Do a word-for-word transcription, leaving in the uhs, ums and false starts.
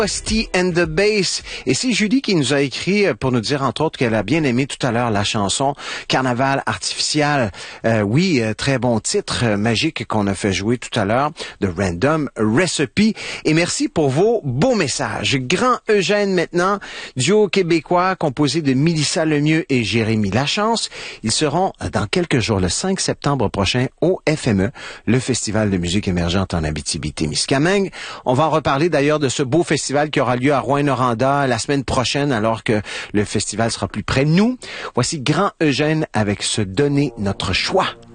Posty and the Bass. Et c'est Julie qui nous a écrit pour nous dire, entre autres, qu'elle a bien aimé tout à l'heure la chanson Carnaval artificiel. Euh, oui, euh, très bon titre euh, magique qu'on a fait jouer tout à l'heure de Random Recipe. Et merci pour vos beaux messages. Grand Eugène maintenant, duo québécois composé de Mélissa Lemieux et Jérémy Lachance. Ils seront dans quelques jours, le cinq septembre prochain, au F M E, le Festival de musique émergente en Abitibi-Témiscamingue. On va en reparler d'ailleurs de ce beau festival qui aura lieu à Rouyn-Noranda la semaine prochaine, alors que le festival sera plus près de nous. Voici Grand Eugène avec Se donner notre choix.